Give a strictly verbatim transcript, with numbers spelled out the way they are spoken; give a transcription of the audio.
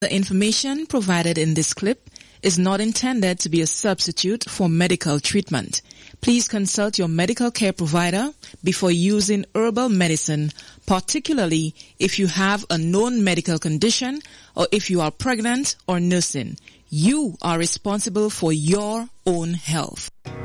The information provided in this clip is not intended to be a substitute for medical treatment. Please consult your medical care provider before using herbal medicine, particularly if you have a known medical condition or if you are pregnant or nursing. You are responsible for your own health.